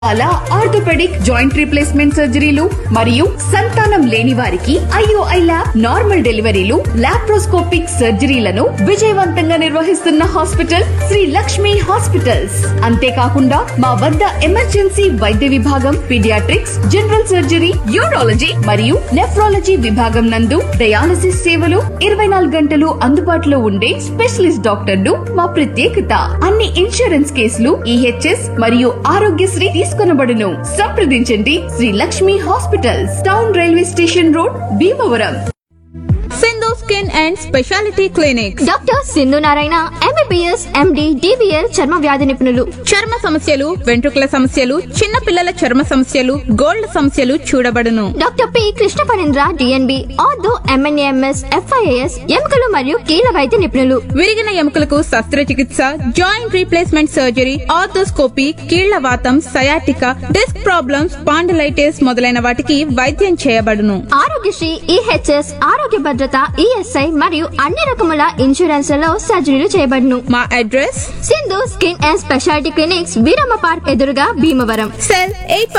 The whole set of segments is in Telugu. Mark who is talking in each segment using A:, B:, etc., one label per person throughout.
A: అలా ఆర్థోపెడిక్ జాయింట్ రీప్లేస్మెంట్ సర్జరీలు మరియు సంతానం లేని వారికి IOI ల్యాబ్ నార్మల్ డెలివరీలు లాప్రోస్కోపిక్ సర్జరీలను విజయవంతంగా నిర్వహిస్తున్న హాస్పిటల్ శ్రీ లక్ష్మి హాస్పిటల్స్. అంతేకాకుండా మా వద్ద ఎమర్జెన్సీ వైద్య విభాగం, పీడియాట్రిక్స్, జనరల్ సర్జరీ, యూరాలజీ మరియు నెఫ్రాలజీ విభాగం నందు డయాలసిస్ సేవలు 24 గంటలు అందుబాటులో ఉండే స్పెషలిస్ట్ డాక్టర్లు మా ప్రత్యేకత. అన్ని ఇన్సూరెన్స్ కేసులు EHS మరియు ఆరోగ్యశ్రీ తీసుకొనబడును. సంప్రదించండి Shri Lakshmi hospitals, town railway station road, Bhimavaram.
B: Sindhu skin and speciality clinic.
C: Doctor Sindhu Narayana MBBS MD DBL చర్మ వ్యాధి నిపుణులు.
B: చర్మ సమస్యలు, వెంట్రుకల సమస్యలు, చిన్న పిల్లల చర్మ సమస్యలు, గోల్డ్ సమస్యలు చూడబడును.
C: Doctor P Krishna Parendra DNB ortho MNAMS FIAS ఎముకలు మరియు కీళ్ళ వైద్య నిపుణులు.
B: విరిగిన ఎముకలకు శస్త్రచికిత్స, జాయింట్ రీప్లేస్మెంట్ సర్జరీ, ఆర్థోస్కోపీ, కీళ్ల వాతం, సయాటికా, డిస్క్ ప్రాబ్లమ్స్, స్పాండిలైటిస్ మొదలైన వాటికి వైద్యం చేయబడును.
C: ఆరోగ్యశ్రీ, EHS, ఆరోగ్య భద్రత, ESI మరియు అన్ని రకముల ఇన్సూరెన్స్లలో సర్జరీలు చేయబడును.
B: మా address
C: Sindhu skin and speciality clinics, Veeramma park ఎదురుగా, భీమవరం.
B: సెల్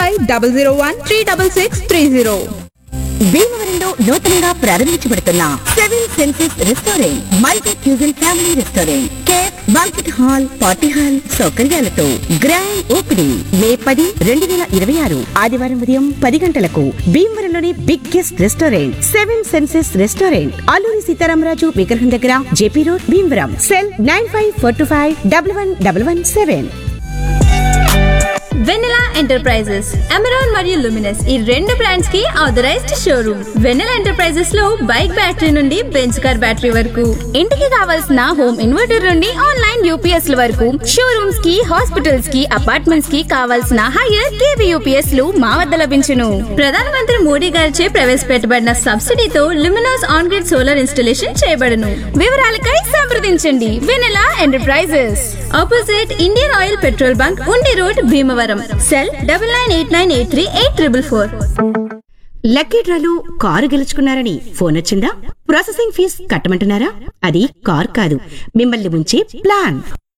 B: 8500136630.
D: భీమవరంలో నూతనంగా ప్రారంభించబడుతున్న 7 senses restaurant, multi cuisine family restaurant, cafe, బాంక్వెట్ hall, party hall సౌకర్యాలతో గ్రాండ్ ఓపెనింగ్ మే 10, 2026 ఆదివారం ఉదయం 10 గంటలకు. భీమవరంలోని biggest restaurant 7 senses restaurant, Alluri Sitaramaraju విగ్రహం దగ్గర, JP రోడ్, భీమవరం. సెల్ 9542511117.
E: వెన్నెలా ఎంటర్ప్రైజెస్, అమెరాన్ మరియు లుమినస్ ఈ రెండు బ్రాండ్స్ కి ఆథరైజ్డ్ షోరూమ్. వెన్నెలా ఎంటర్ప్రైజెస్ లో బైక్ బ్యాటరీ నుండి బెంచ్ కార్ బ్యాటరీ వరకు, ఇంటికి కావాల్సిన హోమ్ ఇన్వర్టర్ నుండి ఆన్లైన్ UPS ల వరకు, షోరూమ్స్ కి, హాస్పిటల్స్ కి, అపార్ట్మెంట్స్ కి కావాల్సిన హైయర్ కేవీ UPS లు మా వద్ద లభించును. ప్రధానమంత్రి మోడీ గారిచే ప్రవేశపెట్టబడిన సబ్సిడీతో Luminous on grid solar installation చేయబడును. వివరాలకై సంప్రదించండి వెన్నెలా enterprises, opposite Indian oil petrol bunk, ఉండి రోడ్, భీమవరం. సెల్ 9989838444.
D: లక్కీ డ్రాలో కారు గెలుచుకున్నారని ఫోన్ వచ్చిందా? Processing fee కట్టమంటున్నారా? అది కార్ కాదు, మిమ్మల్ని ఉంచే ప్లాన్.